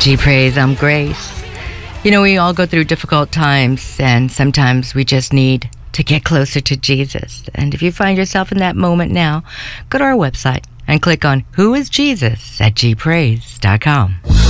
G Praise, I'm Grace. You know, we all go through difficult times, and sometimes we just need to get closer to Jesus. And if you find yourself in that moment now, go to our website and click on Who is Jesus at gpraise.com.